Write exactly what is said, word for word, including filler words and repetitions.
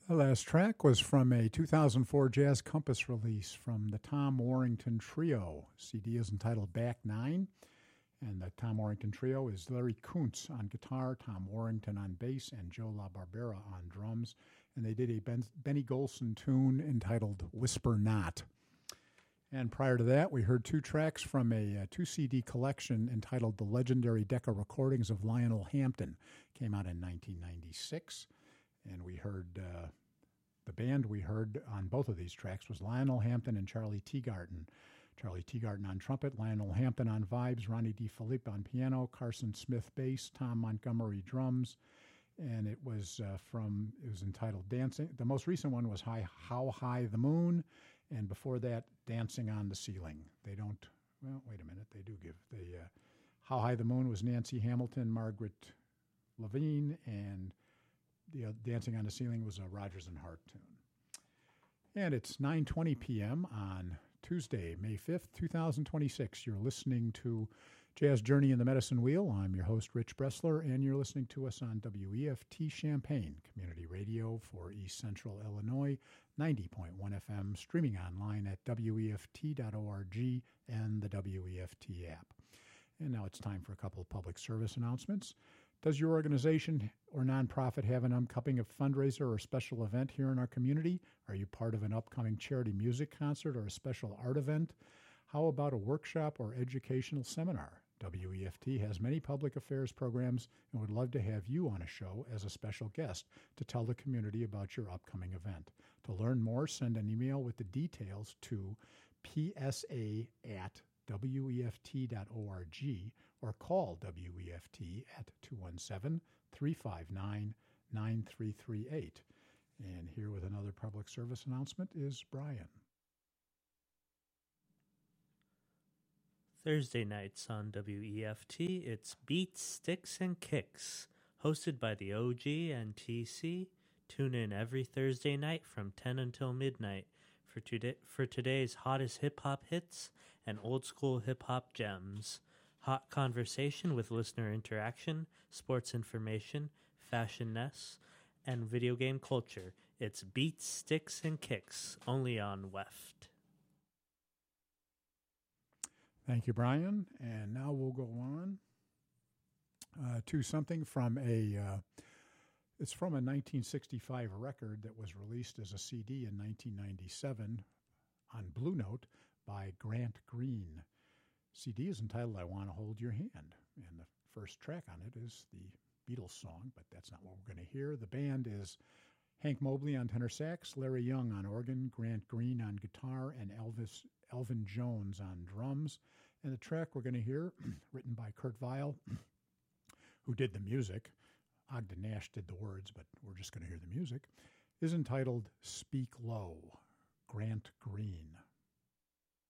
The last track was from a two thousand four Jazz Compass release from the Tom Warrington Trio. C D is entitled Back Nine, and the Tom Warrington Trio is Larry Kuntz on guitar, Tom Warrington on bass, and Joe LaBarbera on drums. And they did a ben- Benny Golson tune entitled Whisper Not. And prior to that, we heard two tracks from a, a two C D collection entitled The Legendary Decca Recordings of Lionel Hampton. Came out in nineteen ninety-six. And we heard, uh, the band we heard on both of these tracks was Lionel Hampton and Charlie Teagarden. Charlie Teagarden on trumpet, Lionel Hampton on vibes, Ronnie DeFilippo on piano, Carson Smith bass, Tom Montgomery drums. And it was uh, from, it was entitled Dancing. The most recent one was High, How High the Moon. And before that, Dancing on the Ceiling. They don't, well, wait a minute, they do give. They, uh, How High the Moon was Nancy Hamilton, Margaret Levine, and the uh, Dancing on the Ceiling was a Rodgers and Hart tune. And it's nine twenty p.m. on Tuesday, May fifth, twenty twenty-six. You're listening to Jazz Journey in the Medicine Wheel. I'm your host, Rich Bressler, and you're listening to us on W E F T Champaign, community radio for East Central Illinois, ninety point one F M, streaming online at W E F T dot org and the W E F T app. And now it's time for a couple of public service announcements. Does your organization or nonprofit have an upcoming fundraiser or special event here in our community? Are you part of an upcoming charity music concert or a special art event? How about a workshop or educational seminar? W E F T has many public affairs programs and would love to have you on a show as a special guest to tell the community about your upcoming event. To learn more, send an email with the details to p s a at W E F T dot org or call W E F T at two one seven, three five nine, nine three three eight. And here with another public service announcement is Brian. Thursday nights on W E F T, it's Beats, Sticks, and Kicks, hosted by the O G and T C. Tune in every Thursday night from ten until midnight for, today, for today's hottest hip-hop hits and old-school hip-hop gems. Hot conversation with listener interaction, sports information, fashion-ness, and video game culture. It's Beats, Sticks, and Kicks, only on W E F T. Thank you, Brian. And now we'll go on uh, to something from a, uh, it's from a nineteen sixty-five record that was released as a C D in nineteen ninety-seven on Blue Note by Grant Green. C D is entitled I Want to Hold Your Hand. And the first track on it is the Beatles song, but that's not what we're going to hear. The band is Hank Mobley on tenor sax, Larry Young on organ, Grant Green on guitar, and Elvis Elvin Jones on drums. And the track we're going to hear, written by Kurt Weill, who did the music, Ogden Nash did the words, but we're just going to hear the music, is entitled Speak Low, Grant Green.